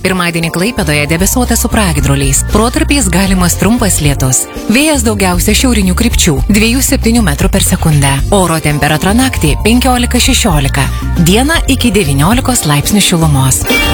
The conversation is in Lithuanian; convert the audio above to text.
Pirmadienį Klaipėdoje debesuota su pragiedruliais. Protarpiais galimas trumpas lietus. Vėjas daugiausia šiaurinių krypčių 2–7 metrų per sekundę. Oro temperatūra naktį 15–16. Dieną iki 19 laipsnių šilumos.